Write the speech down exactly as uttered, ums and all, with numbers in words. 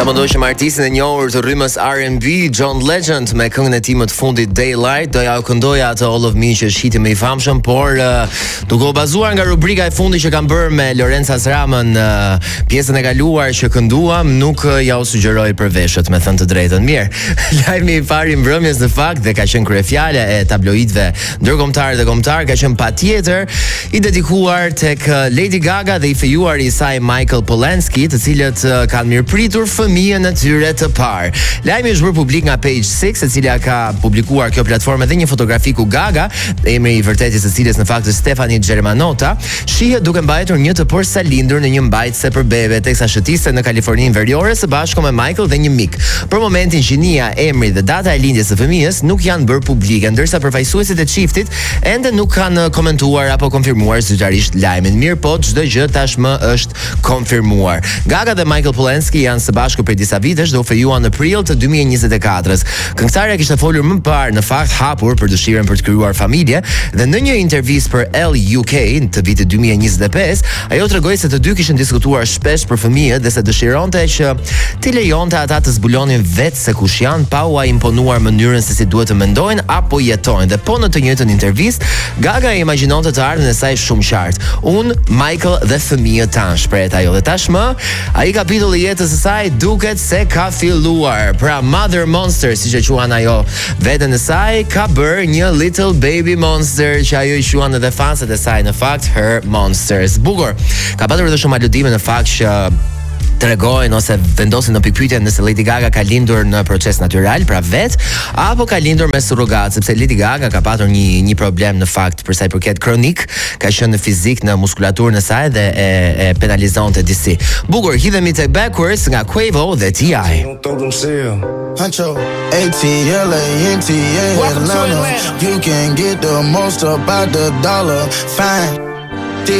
Sa më dojshëm artistin e njohur të rrymës R and B, John Legend, me këngën e tij më të fundit Daylight, doja u këndoja atë All of Me që është hiti më i famshëm, por uh, duke u bazuar nga rubrika e fundit që kam bërë me Lorenza Sramën, uh, pjesën e kaluar që kënduam, nuk uh, ja u sugjeroj për veshët, me thënë të drejtën. Mirë, lajmi i parë i mbrëmjes në fakt dhe ka qenë kryefjala e tabloidëve ndërkombëtar dhe kombëtar, ka qenë patjetër i dedikuar tek Lady Gaga dhe i fejuari i saj Michael Polanski, të cilët uh, kanë mirëpritur fëmijën e tyre të parë. Lajmi është bërë publik nga Page Six, e cila ka publikuar kjo platformë dhe një fotografi ku Gaga, emri i vërtetit së cilës në fakt është Stefani Germanotta, shihet duke mbajtur një të porsalindur në një mbajtëse për bebe, teksa shëtiste në Kaliforninë Veriore së bashku me Michael dhe një mik. Për momentin gjinia, emri dhe data e lindjes së fëmijës nuk janë bërë publike, ndërsa përfaqësuesit e çiftit ende nuk kanë komentuar apo konfirmuar zyrtarisht lajmin. Mirë po, çdo gjë tashmë është konfirmuar. Gaga dhe Michael Polanski janë së bashku për disa vitesh dhe u fejuan në prill të dy mijë e njëzet e katër. Këngëtarja kishte folur më parë në fakt hapur për dëshirën për të krijuar familje dhe në një intervistë për Elle U K të vitit dy mijë e njëzet e pesë, ajo tregoi se të dy kishin diskutuar shpesh për fëmijët dhe se dëshironte që t'i lejonte ata të zbulonin vetë se kush janë pa u imponuar mënyrën se si duhet të mendojnë apo jetojnë. Dhe po në të njëjtën intervistë, Gaga e imagjinonte të ardhmen e saj shumë qartë. Unë, Michael dhe fëmijët tanë, shprehet ajo. Dhe tashmë, ai kapitulli i jetës së saj duket se ka filluar. Pra Mother Monster, siç e quhan ajo veten e saj, ka bërë një little baby monster që ajo i quhan edhe fanset e saj në fakt Her Monsters. Bukur. Ka patur edhe shumë aludime në fakt që tregojnë ose vendosin në pikpyetje nëse Lady Gaga ka lindur në proces natyral, pra vet, apo ka lindur me surrogat, sepse Lady Gaga ka patur një një problem në fakt për sa i përket kronik, ka qenë në fizik në muskulaturën e saj dhe e, e penalizonte disi. Bukur, hidhemi tek Backwards nga Quavo dhe T I. Huncho, A T L A N T A Atlanta. You can get the most about the dollar. Fine.